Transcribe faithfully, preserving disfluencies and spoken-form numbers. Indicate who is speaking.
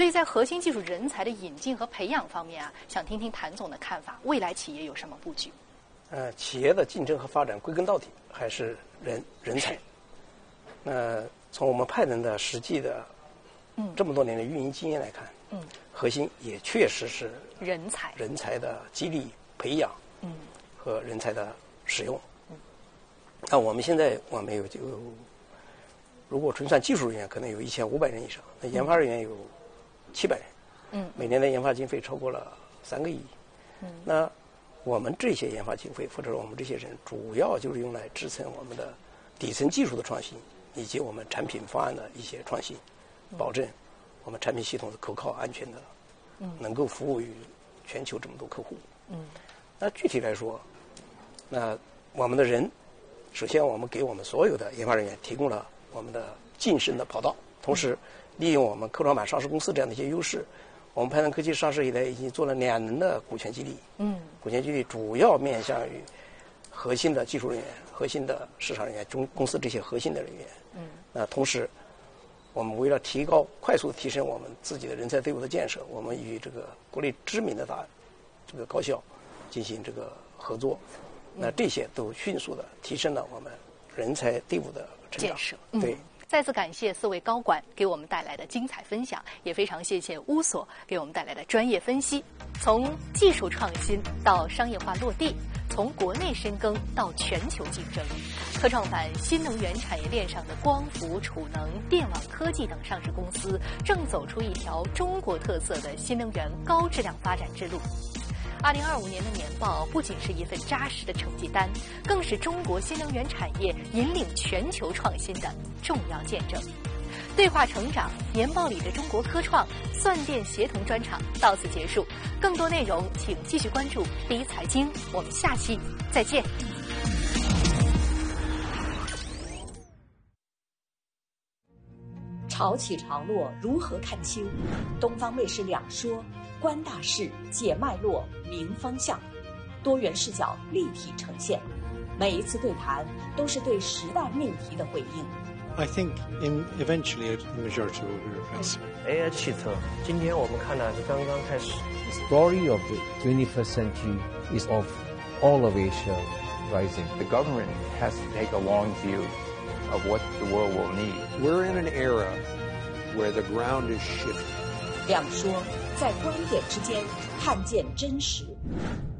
Speaker 1: 以在核心技术人才的引进和培养方面啊，想听听谭总的看法，未来企业有什么布局？
Speaker 2: 呃，企业的竞争和发展归根到底还是人人才。那从我们派能的实际的
Speaker 1: 嗯
Speaker 2: 这么多年的运营经验来看，
Speaker 1: 嗯，
Speaker 2: 核心也确实是
Speaker 1: 人才
Speaker 2: 人才的激励、培养，
Speaker 1: 嗯
Speaker 2: 和人才的使用。嗯，那我们现在我们有就如果纯算技术人员，可能有一千五百人以上，那研发人员有七百人，
Speaker 1: 嗯，
Speaker 2: 每年的研发经费超过了三个亿。
Speaker 1: 嗯，
Speaker 2: 那我们这些研发经费，或者说我们这些人，主要就是用来支撑我们的底层技术的创新，以及我们产品方案的一些创新，保证我们产品系统是可靠、安全的，嗯，能够服务于全球这么多客户。嗯，那具体来说，那我们的人，首先我们给我们所有的研发人员提供了我们的晋升的跑道，同时利用我们科创板上市公司这样的一些优势。我们派能科技上市以来，已经做了两轮的股权激励。嗯，股权激励主要面向于核心的技术人员、核心的市场人员、中公司这些核心的人员。嗯，那同时，我们为了提高、快速提升我们自己的人才队伍的建设，我们与这个国内知名的大这个高校进行这个合作。那这些都迅速的提升了我们人才队伍的成长。
Speaker 1: 建设。嗯、
Speaker 2: 对。
Speaker 1: 再次感谢四位高管给我们带来的精彩分享，也非常谢谢乌索给我们带来的专业分析。从技术创新到商业化落地，从国内深耕到全球竞争，科创板新能源产业链上的光伏、储能、电网科技等上市公司正走出一条中国特色的新能源高质量发展之路。二零二五年的年报不仅是一份扎实的成绩单，更是中国新能源产业引领全球创新的重要见证。对话成长，年报里的中国科创算电协同专场到此结束。更多内容请继续关注第一财经，我们下期再见。
Speaker 3: 潮起潮落如何看清？东方卫视两说，观大势，解脉络，明方向，多元视角立体呈现。每一次对谈都是对时代命题的回应。
Speaker 4: I think in eventually the majority will be replaced.
Speaker 5: A I 汽车，今天我们看到是刚刚开始。
Speaker 6: The story of the twenty-first century is of all of Asia rising.
Speaker 7: The government has to take a long view of what the world will need.
Speaker 8: We're in an era where the ground is shifting.
Speaker 3: 两说，在观点之间看见真实。